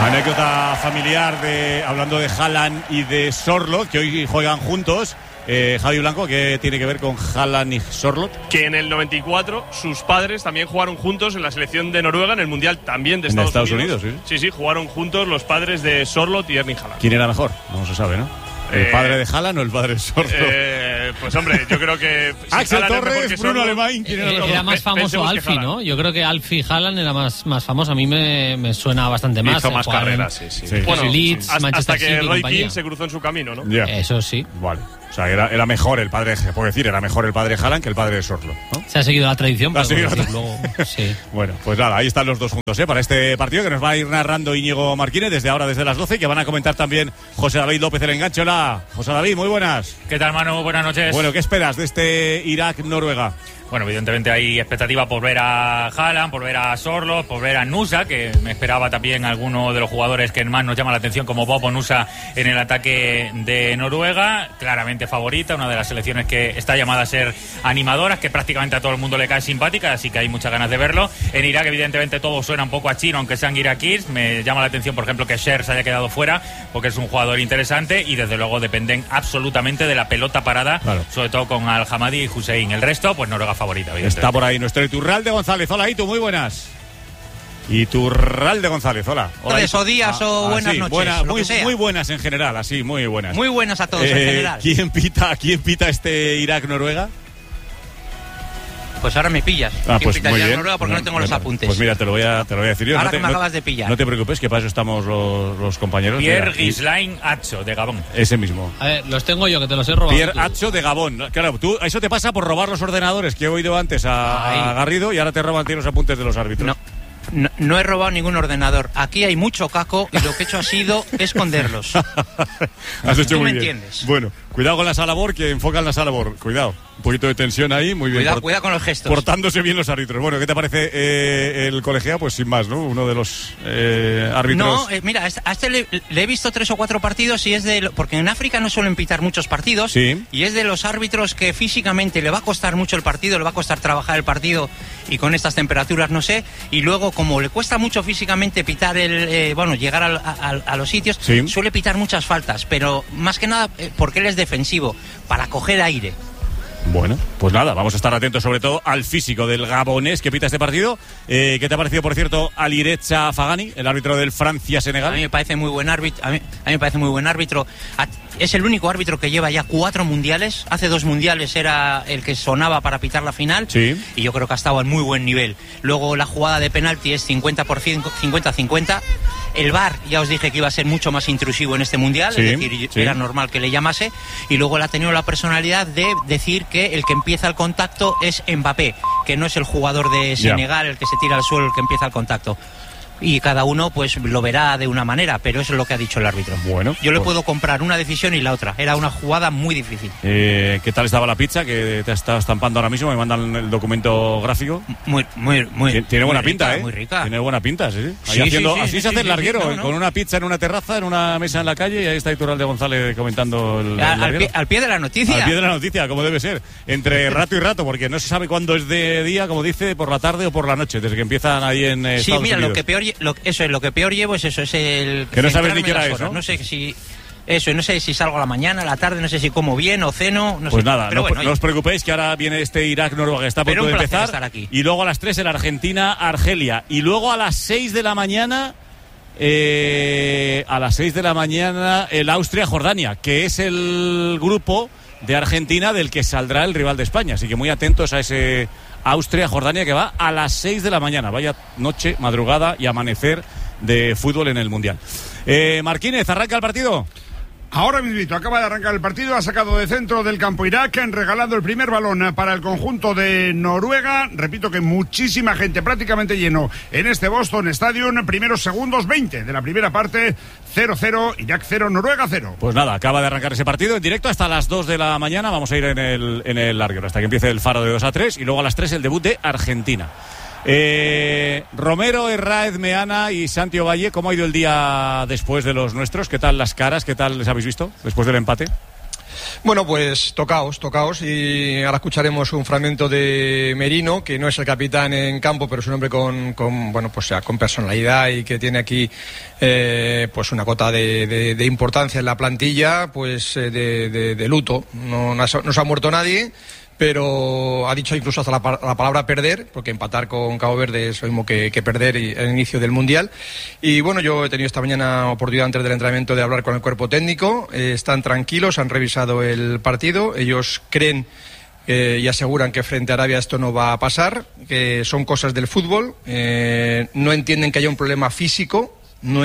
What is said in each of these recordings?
Anécdota familiar hablando de Haaland y de Sorloth, que hoy juegan juntos. Javi Blanco, ¿qué tiene que ver con Haaland y Sorloth? Que en el 94 sus padres también jugaron juntos en la selección de Noruega, en el Mundial también de Estados Unidos. Sí, jugaron juntos los padres de Sorloth y Erling Haaland. ¿Quién era mejor? No se sabe, ¿no? ¿El padre de Haaland o el padre de Sorloth? Pues hombre, yo creo que... Si Axel Torres, Bruno Alemán, ¿quién era mejor? Era más famoso Alfie, ¿no? Yo creo que Alfie Haaland era más famoso. A mí me suena bastante más. Hizo más carreras, sí. Bueno, Leeds, hasta que Roy Keane se cruzó en su camino, ¿no? Yeah. Eso sí. Vale. O sea, era mejor el padre, se puede decir, era mejor el padre de Haaland que el padre de Sorloth, ¿no? Se ha seguido la tradición, pero luego, sí. Bueno, pues nada, ahí están los dos juntos, para este partido que nos va a ir narrando Íñigo Marquínez desde ahora, desde las 12, que van a comentar también José David López el Enganche. Hola, José David, muy buenas. ¿Qué tal, Manu? Buenas noches. Bueno, ¿qué esperas de este Irak-Noruega? Bueno, evidentemente hay expectativa por ver a Haaland, por ver a Sorloth, por ver a Nusa, que me esperaba también alguno de los jugadores que más nos llama la atención, como Bobo Nusa en el ataque de Noruega. Claramente favorita, una de las selecciones que está llamada a ser animadoras, que prácticamente a todo el mundo le cae simpática, así que hay muchas ganas de verlo. En Irak, evidentemente, todo suena un poco a chino, aunque sean iraquíes. Me llama la atención, por ejemplo, que Sher se haya quedado fuera, porque es un jugador interesante y desde luego dependen absolutamente de la pelota parada, claro, sobre todo con Al-Hamadi y Hussein. El resto, pues Noruega favorita. Está por ahí nuestro Iturralde González. Hola, Itu, muy buenas. Iturralde González, hola. Tardes o días o buenas noches. Muy buenas en general, así, muy buenas. Muy buenas a todos en general. ¿Quién pita este Irak-Noruega? Pues ahora me pillas. Pues muy bien. Noruega porque no tengo los apuntes. Pues mira, te lo voy a decir yo. Ahora que me acabas de pillar. No te preocupes, que para eso estamos los compañeros. Pierre Ghislain Acho, de Gabón. Ese mismo. A ver, los tengo yo, que te los he robado. Pierre Acho, de Gabón. Claro, eso te pasa por robar los ordenadores que he oído antes a Garrido, y ahora te roban los apuntes de los árbitros. No he robado ningún ordenador. Aquí hay mucho caco y lo que he hecho ha sido esconderlos. Has hecho muy bien. ¿Tú me entiendes? Bueno, cuidado con la Salabor, que enfocan la Salabor. Cuidado. Un poquito de tensión ahí, muy bien. Cuidado con los gestos. Portándose bien los árbitros. Bueno, ¿qué te parece el colegiado? Pues sin más, ¿no? Uno de los árbitros. No, mira, a este le he visto 3 o 4 partidos y es porque en África no suelen pitar muchos partidos. Sí. Y es de los árbitros que físicamente le va a costar mucho el partido, le va a costar trabajar el partido, y con estas temperaturas no sé. Y luego, como le cuesta mucho físicamente pitar llegar a los sitios, sí, suele pitar muchas faltas, pero más que nada porque él es defensivo, para coger aire. Bueno, pues nada, vamos a estar atentos sobre todo al físico del gabonés que pita este partido. ¿Qué te ha parecido, por cierto, Alirecha Fagani, el árbitro del Francia-Senegal? A mí me parece muy buen árbitro. A mí me parece muy buen árbitro. Es el único árbitro que lleva ya 4 mundiales. Hace 2 mundiales era el que sonaba para pitar la final. Sí. Y yo creo que ha estado en muy buen nivel. Luego la jugada de penalti es 50-50. El VAR, ya os dije que iba a ser mucho más intrusivo en este mundial, sí, es decir, era normal que le llamase. Y luego él ha tenido la personalidad de decir que el que empieza el contacto es Mbappé, que no es el jugador de Senegal el que se tira al suelo el que empieza el contacto. Y cada uno pues lo verá de una manera, pero eso es lo que ha dicho el árbitro. Bueno, yo le puedo comprar una decisión y la otra. Era una jugada muy difícil. ¿Qué tal estaba la pizza que te está estampando ahora mismo? Me mandan el documento gráfico. Muy tiene buena pinta, muy rica. Tiene buena pinta, sí. Así se hace el larguero, con una pizza en una terraza, en una mesa en la calle, y ahí está Iturralde González comentando al pie de la noticia. Al pie de la noticia, como debe ser. Entre rato y rato, porque no se sabe cuándo es de día, como dice, por la tarde o por la noche, desde que empiezan ahí en Estados Unidos. Lo que peor llevo es eso, es el... Que no sabes ni qué hora es, ¿no? No sé si... Eso, no sé si salgo a la mañana, a la tarde, no sé si como bien o ceno, no pues sé. Nada, no os preocupéis, que ahora viene este Irak-Noruega que está a punto de empezar. Estar aquí. Y luego a las 3 el Argentina-Argelia. Y luego a las 6 de la mañana... el Austria-Jordania, que es el grupo de Argentina del que saldrá el rival de España. Así que muy atentos a ese Austria-Jordania que va a las 6 de la mañana. Vaya noche, madrugada y amanecer de fútbol en el Mundial. Marquínez, ¿arranca el partido? Ahora mismo acaba de arrancar el partido, ha sacado de centro del campo Irak, han regalado el primer balón para el conjunto de Noruega. Repito que muchísima gente, prácticamente lleno en este Boston Stadium. Primeros segundos 20 de la primera parte, 0-0, Irak 0, Noruega 0. Pues nada, acaba de arrancar ese partido en directo hasta las 2 de la mañana. Vamos a ir en el larguero hasta que empiece el faro de 2-3 y luego a las 3 el debut de Argentina. Romero, Herráez, Meana y Santi Ovalle, ¿cómo ha ido el día después de los nuestros? ¿Qué tal las caras? ¿Qué tal les habéis visto después del empate? Bueno, pues tocaos, y ahora escucharemos un fragmento de Merino, que no es el capitán en campo, pero es un hombre con personalidad y que tiene aquí pues una cota de importancia en la plantilla, pues de luto. No se ha muerto nadie, pero ha dicho incluso hasta la palabra perder, porque empatar con Cabo Verde es lo mismo que perder el inicio del Mundial. Y bueno, yo he tenido esta mañana oportunidad antes del entrenamiento de hablar con el cuerpo técnico. Están tranquilos, han revisado el partido, ellos creen y aseguran que frente a Arabia esto no va a pasar, que son cosas del fútbol, no entienden que haya un problema físico.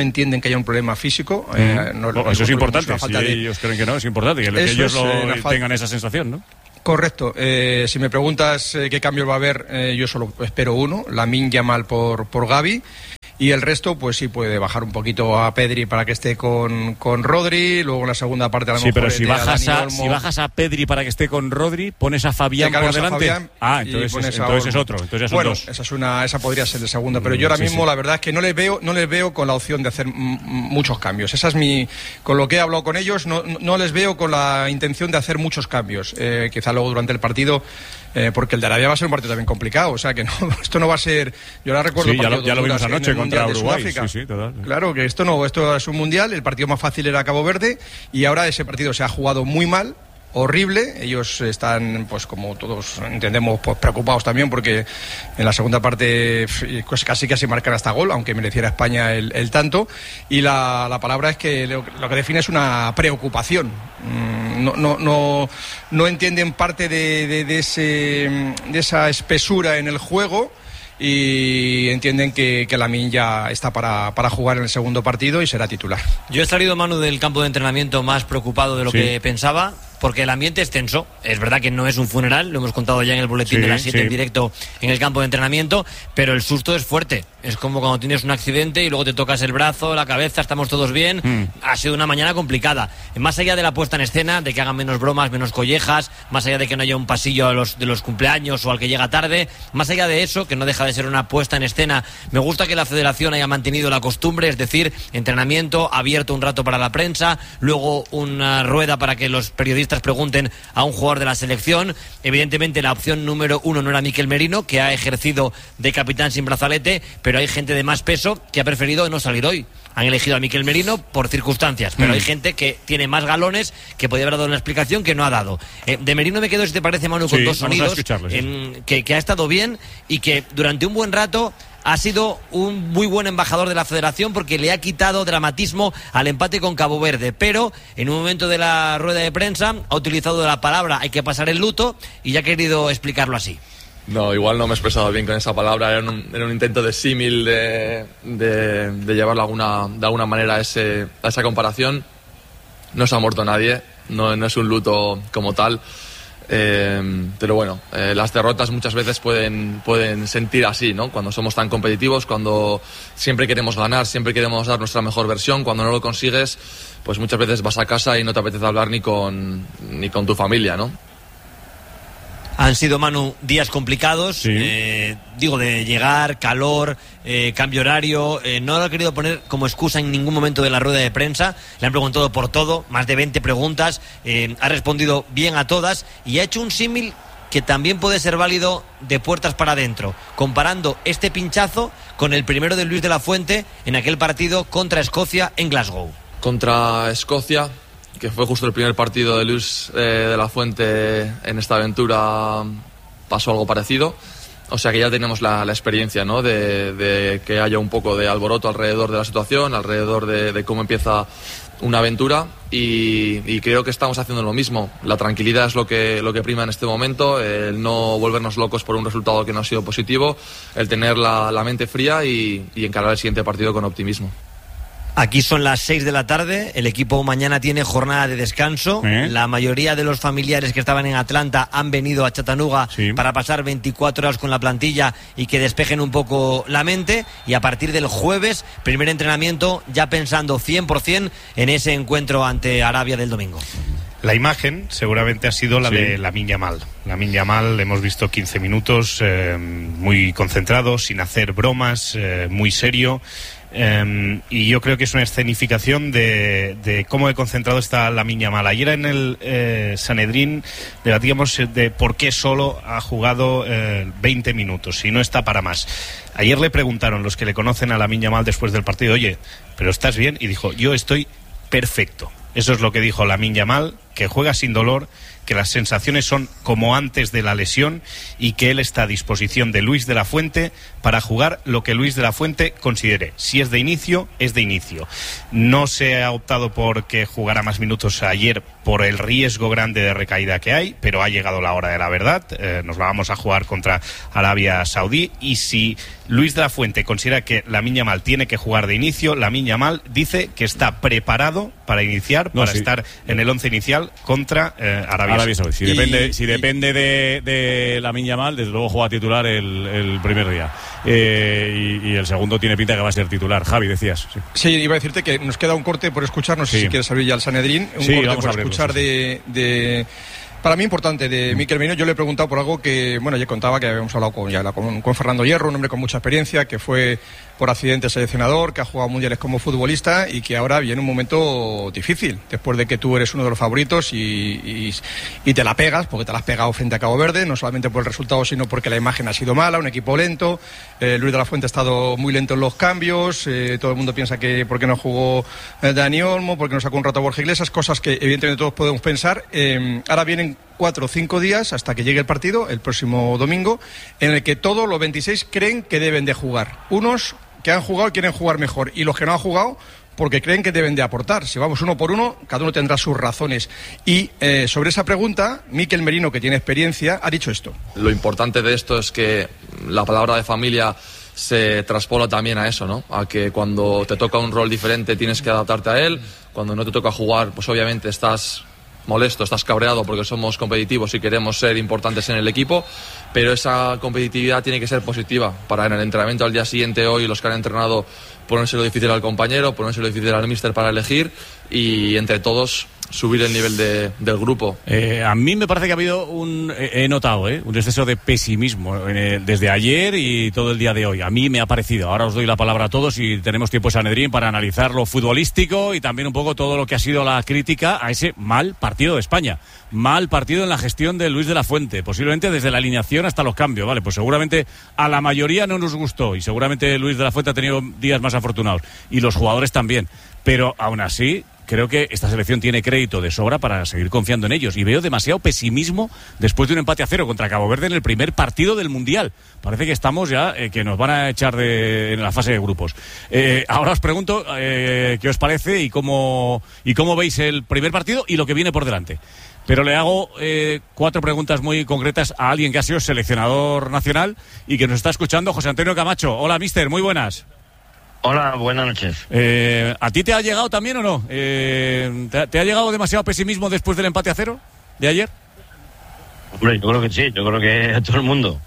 Eso es importante, si ellos creen que no, es importante que ellos tengan esa sensación, ¿no? Correcto. Si me preguntas qué cambios va a haber, yo solo espero uno, Lamine Yamal por Gavi, y el resto pues sí puede bajar un poquito a Pedri para que esté con Rodri, luego en la segunda parte a lo mejor pero si bajas a Pedri para que esté con Rodri, pones a Fabián por delante. Entonces es otro, entonces ya son dos. Esa podría ser el segundo, pero yo ahora mismo la verdad es que no les veo con la opción de hacer muchos cambios. Esa es con lo que he hablado con ellos, no les veo con la intención de hacer muchos cambios. Quizá luego durante el partido, porque el de Arabia va a ser un partido también complicado, o sea que esto no va a ser. Yo ahora recuerdo ya lo vimos anoche contra Uruguay. Total. Claro que esto es un mundial, el partido más fácil era Cabo Verde y ahora ese partido se ha jugado muy mal, horrible. Ellos están, pues como todos entendemos, pues preocupados también porque en la segunda parte pues casi marcan hasta gol, aunque mereciera España el tanto, y la palabra es que lo que define es una preocupación. No entienden parte de esa espesura en el juego y entienden que Lamine ya está para jugar en el segundo partido y será titular. Yo he salido, Manu, del campo de entrenamiento más preocupado de lo que pensaba, porque el ambiente es tenso. Es verdad que no es un funeral, lo hemos contado ya en el boletín de las 7 en directo en el campo de entrenamiento, pero el susto es fuerte. Es como cuando tienes un accidente y luego te tocas el brazo, la cabeza, estamos todos bien. Ha sido una mañana complicada. Más allá de la puesta en escena, de que hagan menos bromas, menos collejas, más allá de que no haya un pasillo de los cumpleaños o al que llega tarde, más allá de eso, que no deja de ser una puesta en escena, me gusta que la Federación haya mantenido la costumbre, es decir, entrenamiento abierto un rato para la prensa, luego una rueda para que los periodistas pregunten a un jugador de la selección. Evidentemente la opción número 1 no era Mikel Merino, que ha ejercido de capitán sin brazalete, pero hay gente de más peso que ha preferido no salir hoy. Han elegido a Mikel Merino por circunstancias, pero hay gente que tiene más galones, que podría haber dado una explicación que no ha dado. De Merino me quedo, si te parece, Manu, con dos sonidos, que ha estado bien y que durante un buen rato ha sido un muy buen embajador de la Federación porque le ha quitado dramatismo al empate con Cabo Verde, pero en un momento de la rueda de prensa ha utilizado la palabra hay que pasar el luto y ya ha querido explicarlo así. No, igual no me he expresado bien con esa palabra, era un intento de símil de llevarlo de alguna manera a esa comparación. No se ha muerto nadie, no es un luto como tal. Pero bueno, las derrotas muchas veces pueden sentir así, ¿no? Cuando somos tan competitivos, cuando siempre queremos ganar, siempre queremos dar nuestra mejor versión, cuando no lo consigues, pues muchas veces vas a casa y no te apetece hablar ni con tu familia, ¿no? Han sido, Manu, días complicados, digo, de llegar, calor, cambio horario, no lo ha querido poner como excusa en ningún momento de la rueda de prensa, le han preguntado por todo, más de 20 preguntas, ha respondido bien a todas y ha hecho un símil que también puede ser válido de puertas para adentro, comparando este pinchazo con el primero de Luis de la Fuente en aquel partido contra Escocia en Glasgow. Contra Escocia, que fue justo el primer partido de Luis de la Fuente en esta aventura, pasó algo parecido. O sea que ya tenemos la experiencia, ¿no? de que haya un poco de alboroto alrededor de la situación, alrededor de cómo empieza una aventura y creo que estamos haciendo lo mismo. La tranquilidad es lo que prima en este momento, el no volvernos locos por un resultado que no ha sido positivo, el tener la mente fría y encarar el siguiente partido con optimismo. Aquí son las 6 de la tarde, el equipo mañana tiene jornada de descanso, la mayoría de los familiares que estaban en Atlanta han venido a Chattanooga para pasar 24 horas con la plantilla y que despejen un poco la mente, y a partir del jueves, primer entrenamiento ya pensando 100% en ese encuentro ante Arabia del domingo. La imagen seguramente ha sido la de Lamine Yamal. Lamine Yamal, hemos visto 15 minutos muy concentrado, sin hacer bromas, muy serio. Y yo creo que es una escenificación de cómo de concentrado está Lamine Yamal. Ayer en el Sanedrín debatíamos de por qué solo ha jugado 20 minutos y no está para más. Ayer le preguntaron los que le conocen a Lamine Yamal después del partido, oye, ¿pero estás bien? Y dijo, yo estoy perfecto. Eso es lo que dijo Lamine Yamal, que juega sin dolor, que las sensaciones son como antes de la lesión y que él está a disposición de Luis de la Fuente para jugar lo que Luis de la Fuente considere. Si es de inicio, es de inicio. No se ha optado por que jugara más minutos ayer por el riesgo grande de recaída que hay, pero ha llegado la hora de la verdad. Nos la vamos a jugar contra Arabia Saudí, y si Luis de la Fuente considera que Lamine Yamal tiene que jugar de inicio, Lamine Yamal dice que está preparado para iniciar, estar en el 11 inicial contra Arabia Saudí. Si depende de Lamine Yamal, desde luego juega titular el primer día. Y el segundo tiene pinta que va a ser titular. Javi, decías. Sí, iba a decirte que nos queda un corte por escuchar, no sé si quieres abrir ya el Sanedrín, un corte por escuchar para mí importante, de Mikel Merino. Yo le he preguntado por algo que, bueno, ya contaba que habíamos hablado con Fernando Hierro, un hombre con mucha experiencia, que fue por accidente seleccionador, que ha jugado mundiales como futbolista y que ahora viene un momento difícil, después de que tú eres uno de los favoritos y te la pegas, porque te la has pegado frente a Cabo Verde, no solamente por el resultado, sino porque la imagen ha sido mala, un equipo lento. Luis de la Fuente ha estado muy lento en los cambios, todo el mundo piensa que por qué no jugó Dani Olmo, por qué no sacó un rato a Borja Iglesias, cosas que evidentemente todos podemos pensar. Ahora vienen 4 o 5 días hasta que llegue el partido, el próximo domingo, en el que todos los 26 creen que deben de jugar. Unos que han jugado y quieren jugar mejor, y los que no han jugado porque creen que deben de aportar. Si vamos uno por uno, cada uno tendrá sus razones. Y sobre esa pregunta, Mikel Merino, que tiene experiencia, ha dicho esto. Lo importante de esto es que la palabra de familia se traspola también a eso, ¿no? A que cuando te toca un rol diferente tienes que adaptarte a él, cuando no te toca jugar, pues obviamente estás molesto, estás cabreado porque somos competitivos y queremos ser importantes en el equipo, pero esa competitividad tiene que ser positiva para en el entrenamiento al día siguiente, hoy los que han entrenado, ponérselo difícil al compañero, ponérselo difícil al míster para elegir y entre todos subir el nivel del grupo. A mí me parece que ha habido he notado un exceso de pesimismo desde ayer y todo el día de hoy. A mí me ha parecido. Ahora os doy la palabra a todos y tenemos tiempo en Sanedrín para analizar lo futbolístico y también un poco todo lo que ha sido la crítica a ese mal partido de España. Mal partido en la gestión de Luis de la Fuente, posiblemente desde la alineación hasta los cambios. Vale, pues seguramente a la mayoría no nos gustó y seguramente Luis de la Fuente ha tenido días más afortunados y los jugadores también. Pero aún así, creo que esta selección tiene crédito de sobra para seguir confiando en ellos. Y veo demasiado pesimismo después de un empate a 0 contra Cabo Verde en el primer partido del Mundial. Parece que estamos ya, que nos van a echar en la fase de grupos. Ahora os pregunto qué os parece y cómo veis el primer partido y lo que viene por delante. Pero le hago 4 preguntas muy concretas a alguien que ha sido seleccionador nacional y que nos está escuchando, José Antonio Camacho. Hola, mister, muy buenas. Hola, buenas noches. ¿A ti te ha llegado también o no? ¿Te ha llegado demasiado pesimismo después del empate a 0 de ayer? Hombre, yo creo que sí, yo creo que a todo el mundo.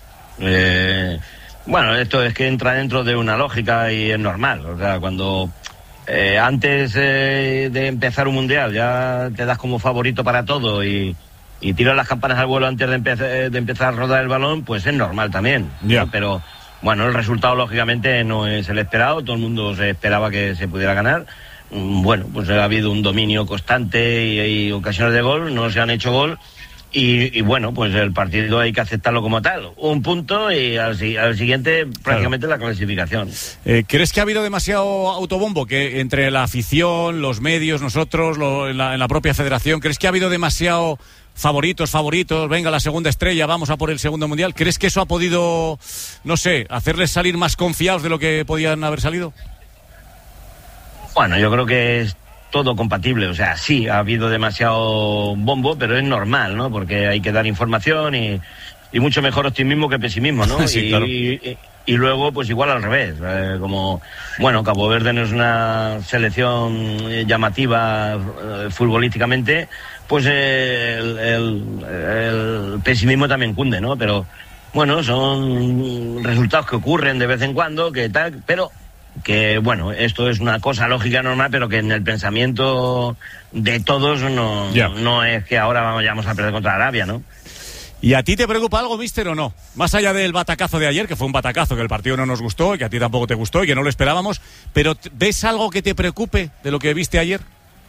Bueno, esto es que entra dentro de una lógica y es normal. O sea, cuando antes de empezar un mundial ya te das como favorito para todo y tiras las campanas al vuelo antes de empezar a rodar el balón, pues es normal también. Yeah. ¿No? Pero bueno, el resultado lógicamente no es el esperado, todo el mundo se esperaba que se pudiera ganar. Bueno, pues ha habido un dominio constante y ocasiones de gol, no se han hecho gol y bueno, pues el partido hay que aceptarlo como tal. Un punto y al siguiente prácticamente la clasificación. ¿Crees que ha habido demasiado autobombo que entre la afición, los medios, nosotros, en la propia federación? ¿Crees que ha habido demasiado favoritos, venga la segunda estrella, vamos a por el segundo mundial? ¿Crees que eso ha podido, no sé, hacerles salir más confiados de lo que podían haber salido? Bueno, yo creo que es todo compatible, o sea, sí, ha habido demasiado bombo, pero es normal, ¿no? Porque hay que dar información y mucho mejor optimismo que pesimismo, ¿no? Sí, claro. Y luego, pues igual al revés, como, bueno, Cabo Verde no es una selección llamativa futbolísticamente, pues el pesimismo también cunde, ¿no? Pero, bueno, son resultados que ocurren de vez en cuando, que tal, pero que, bueno, esto es una cosa lógica, normal, pero que en el pensamiento de todos no es que ahora vayamos a perder contra Arabia, ¿no? ¿Y a ti te preocupa algo, míster, o no? Más allá del batacazo de ayer, que fue un batacazo, que el partido no nos gustó, y que a ti tampoco te gustó y que no lo esperábamos, pero ¿ves algo que te preocupe de lo que viste ayer?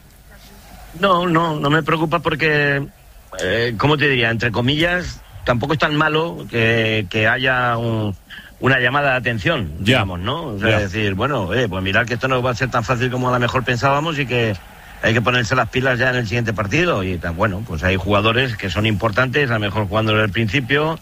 No me preocupa porque, ¿cómo te diría? Entre comillas, tampoco es tan malo que haya una llamada de atención, digamos, ¿no? O sea, decir, bueno, pues mirad que esto no va a ser tan fácil como a lo mejor pensábamos y que hay que ponerse las pilas ya en el siguiente partido. Y bueno, pues hay jugadores que son importantes, a lo mejor jugando desde el principio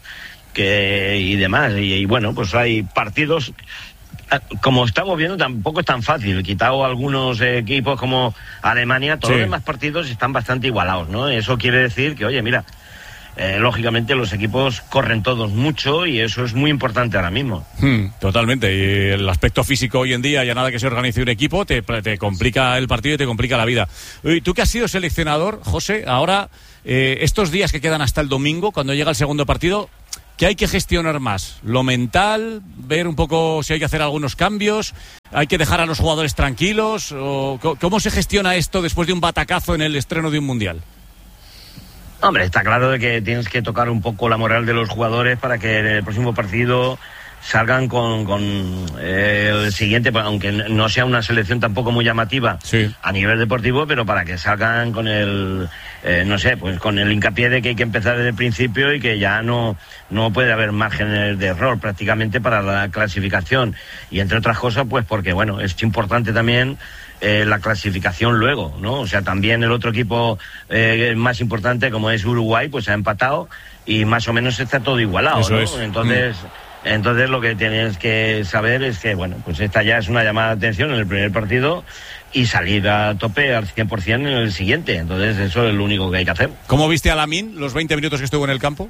y demás. Y bueno, pues hay partidos, como estamos viendo, tampoco es tan fácil. Quitado algunos equipos como Alemania, todos los demás partidos están bastante igualados, ¿no? Eso quiere decir que, oye, mira, lógicamente los equipos corren todos mucho y eso es muy importante ahora mismo. Totalmente, y el aspecto físico hoy en día, ya nada que se organice un equipo, te complica el partido y te complica la vida. Y tú que has sido seleccionador, José, ahora estos días que quedan hasta el domingo, cuando llega el segundo partido, ¿qué hay que gestionar más? ¿Lo mental? ¿Ver un poco si hay que hacer algunos cambios? ¿Hay que dejar a los jugadores tranquilos? ¿O cómo se gestiona esto después de un batacazo en el estreno de un mundial? Hombre, está claro de que tienes que tocar un poco la moral de los jugadores para que en el próximo partido salgan con el siguiente, aunque no sea una selección tampoco muy llamativa a nivel deportivo, pero para que salgan con el, no sé, pues con el hincapié de que hay que empezar desde el principio y que ya no puede haber márgenes de error prácticamente para la clasificación. Y entre otras cosas, pues porque, bueno, es importante también la clasificación luego, ¿no? O sea, también el otro equipo más importante, como es Uruguay, pues ha empatado y más o menos está todo igualado, ¿no? Entonces lo que tienes que saber es que, bueno, pues esta ya es una llamada de atención en el primer partido y salir a tope al 100% en el siguiente. Entonces eso es lo único que hay que hacer. ¿Cómo viste a Lamine los 20 minutos que estuvo en el campo?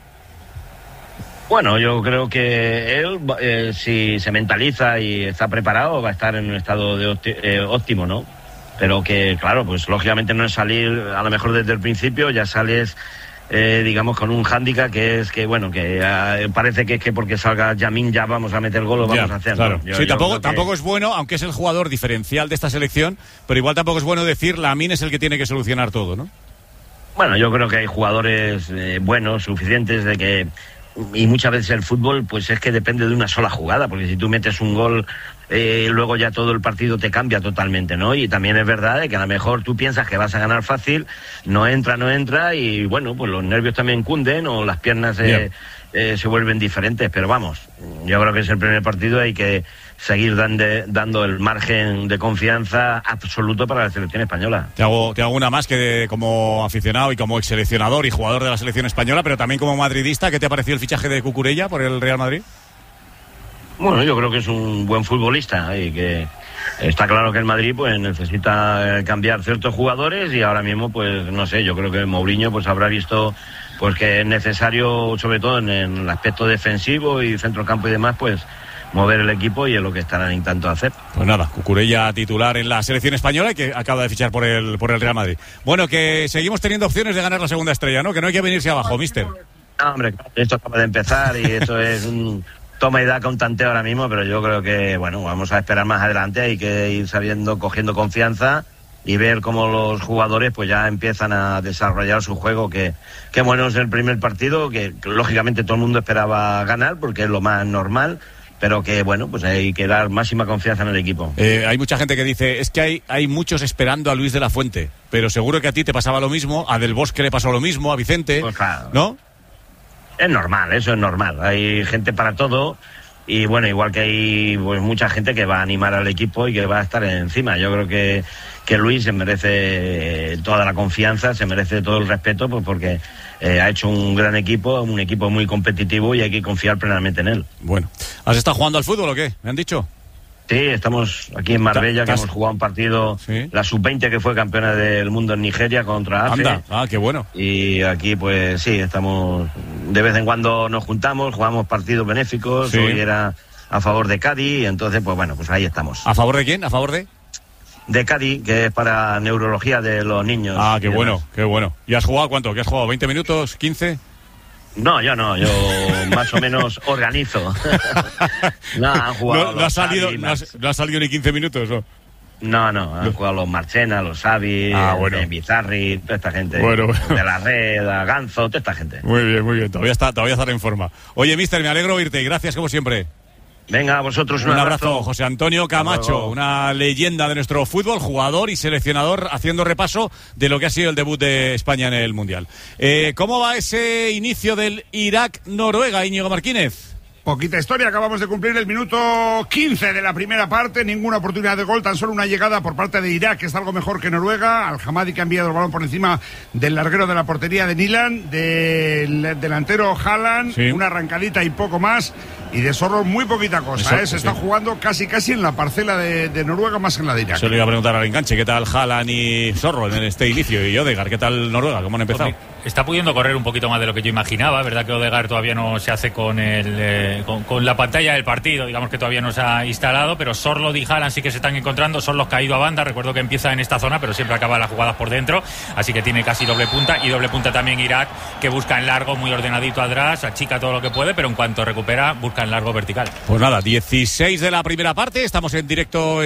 Bueno, yo creo que él, si se mentaliza y está preparado, va a estar en un estado de óptimo, ¿no? Pero que, claro, pues lógicamente no es salir a lo mejor desde el principio, ya sales, digamos, con un hándicap que es que, bueno, que parece que es que porque salga Yamin ya vamos a meter gol o vamos a hacer. Claro. Sí, tampoco es bueno, aunque es el jugador diferencial de esta selección, pero igual tampoco es bueno decir Lamine es el que tiene que solucionar todo, ¿no? Bueno, yo creo que hay jugadores buenos, suficientes de que... Y muchas veces el fútbol pues es que depende de una sola jugada, porque si tú metes un gol luego ya todo el partido te cambia totalmente, ¿no? Y también es verdad de que a lo mejor tú piensas que vas a ganar fácil, no entra y bueno, pues los nervios también cunden o las piernas se vuelven diferentes, pero vamos, yo creo que es el primer partido, hay que seguir dando el margen de confianza absoluto para la selección española. Te hago una más que como aficionado y como ex seleccionador y jugador de la selección española, pero también como madridista. ¿Qué te ha parecido el fichaje de Cucurella por el Real Madrid? Bueno, yo creo que es un buen futbolista y que está claro que el Madrid pues necesita cambiar ciertos jugadores y ahora mismo pues no sé, yo creo que Mourinho pues habrá visto pues que es necesario, sobre todo en el aspecto defensivo y centrocampo y demás, pues mover el equipo y es lo que estarán intentando hacer. Pues nada, Cucurella titular en la selección española y que acaba de fichar por el Real Madrid. Bueno, que seguimos teniendo opciones de ganar la segunda estrella, ¿no? Que no hay que venirse abajo, mister. No, hombre, esto acaba de empezar y esto es un toma y da con tanteo ahora mismo, pero yo creo que, bueno, vamos a esperar más adelante, hay que ir cogiendo confianza y ver cómo los jugadores pues ya empiezan a desarrollar su juego, que bueno, es el primer partido, que lógicamente todo el mundo esperaba ganar porque es lo más normal, pero que bueno, pues hay que dar máxima confianza en el equipo. Hay mucha gente que dice, es que hay muchos esperando a Luis de la Fuente, pero seguro que a ti te pasaba lo mismo, a Del Bosque le pasó lo mismo, a Vicente, pues claro, ¿no? Es normal, eso es normal, hay gente para todo y bueno, igual que hay pues mucha gente que va a animar al equipo y que va a estar encima. Yo creo que Luis se merece toda la confianza, se merece todo el respeto, pues porque ha hecho un gran equipo, un equipo muy competitivo y hay que confiar plenamente en él. Bueno, ¿has estado jugando al fútbol o qué? ¿Me han dicho? Sí, estamos aquí en Marbella, que hemos jugado un partido, la Sub-20 que fue campeona del mundo en Nigeria contra AFE. Anda, qué bueno. Y aquí pues sí, estamos, de vez en cuando nos juntamos, jugamos partidos benéficos, hoy era a favor de Cádiz, y entonces pues bueno, pues ahí estamos. ¿A favor de quién? ¿A favor de? De Cádiz, que es para neurología de los niños. Ah, qué bueno, qué bueno. ¿Y has jugado cuánto? ¿Qué has jugado? ¿20 minutos? ¿15? No, yo más o menos organizo. No ha salido ni 15 minutos, ¿no? No, han jugado los Marchena, los Xavi, Bizarri, toda esta gente. De la Red, Ganzo, toda esta gente. Muy bien. Todavía está en forma. Oye, mister, me alegro oírte y gracias como siempre. Venga, a vosotros un abrazo. José Antonio Camacho, una leyenda de nuestro fútbol, jugador y seleccionador, haciendo repaso de lo que ha sido el debut de España en el Mundial. ¿Cómo va ese inicio del Irak-Noruega, Íñigo Martínez? Poquita historia, acabamos de cumplir el minuto 15 de la primera parte, ninguna oportunidad de gol, tan solo una llegada por parte de Irak, que está algo mejor que Noruega. Al-Hamadi que ha enviado el balón por encima del larguero de la portería de Nilan, del delantero Haaland, una arrancadita y poco más, y de Zorro muy poquita cosa. Se está jugando casi en la parcela de Noruega más que en la de Irak. Se le iba a preguntar al enganche, ¿qué tal Haaland y Zorro en este inicio? Y Odegaard, ¿qué tal Noruega? ¿Cómo han empezado? Está pudiendo correr un poquito más de lo que yo imaginaba, verdad que Odegaard todavía no se hace con la pantalla del partido, digamos que todavía no se ha instalado, pero Sorloth y Haaland sí que se están encontrando. Sorloth caído a banda, recuerdo que empieza en esta zona, pero siempre acaba las jugadas por dentro, así que tiene casi doble punta, y doble punta también Irak, que busca en largo, muy ordenadito atrás, achica todo lo que puede, pero en cuanto recupera, busca en largo vertical. Pues nada, 16 de la primera parte, estamos en directo